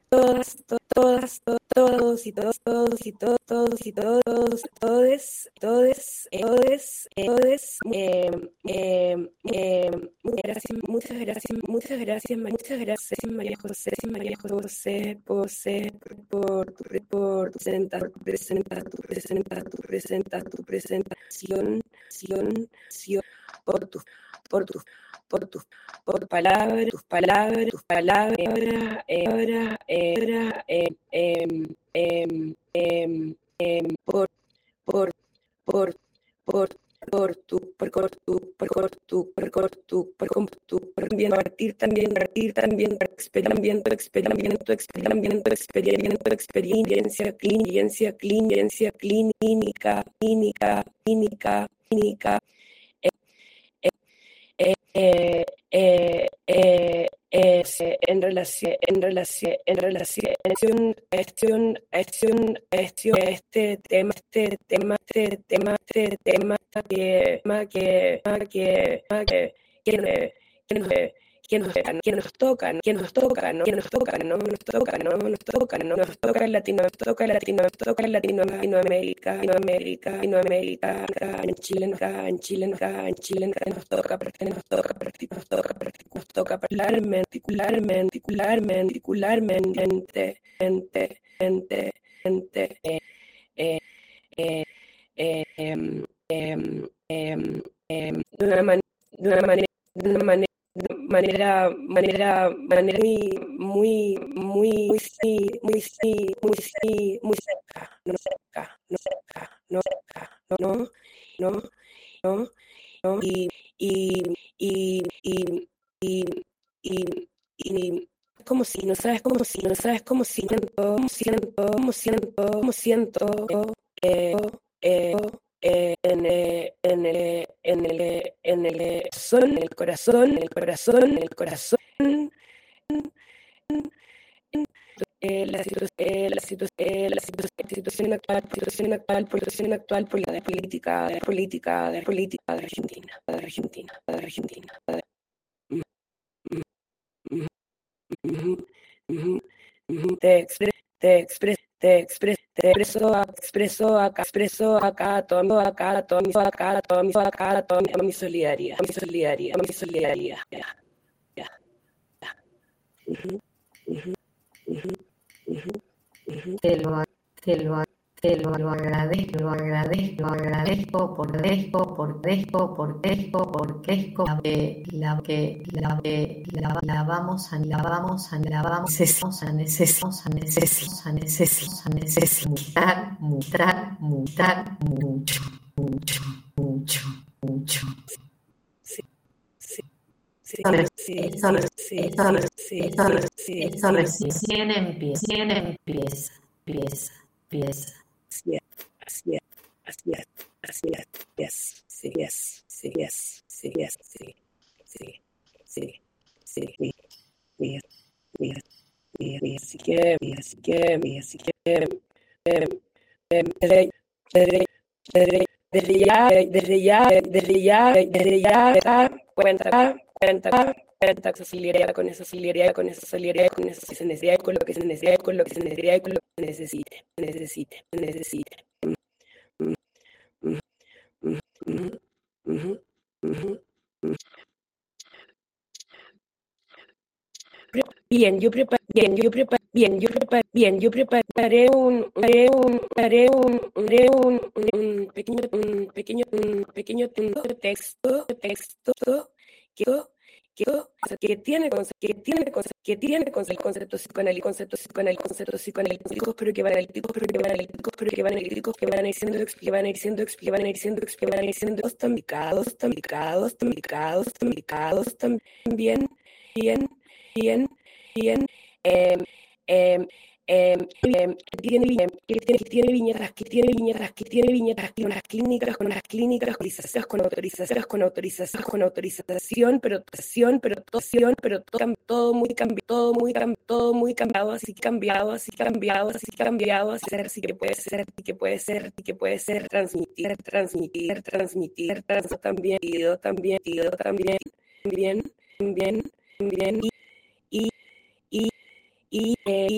todas, todas, todos y todos, todos y todos, todos y todos, todes, todes, todes, todes, muchas gracias, muchas gracias, muchas gracias, María José, por tu presentación, por tu por palabras, tus palabras, por, por, por, por, partir también, experiencia clínica, en relación a este tema que nos toca, ¿no? Nos toca Latinoamérica, en Chile, nos toca particularmente, de una manera muy cerca, ¿no? Y como si no sabes cómo siento en el corazón, la situación actual por la política de Argentina. Te expreso acá toda mi solidaridad. Te lo agradezco porque la vamos a necesitar mucho. Eso recién empieza. Así que desde ya cuenta con esa solidaridad, con esa necesidad, con lo que se necesite. Bien, yo preparé un pequeño texto que tiene el concepto psicoanalíticos, pero que van a ir siendo también bien, tiene viñetas, unas clínicas con autorización, pero todo muy cambiado, así que puede ser transmitir también, bien,